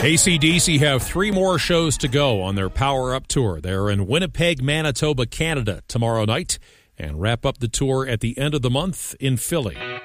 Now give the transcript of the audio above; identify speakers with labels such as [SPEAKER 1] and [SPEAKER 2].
[SPEAKER 1] AC/DC have 3 more shows to go on their Power Up Tour. They're in Winnipeg, Manitoba, Canada tomorrow night and wrap up the tour at the end of the month in Philly.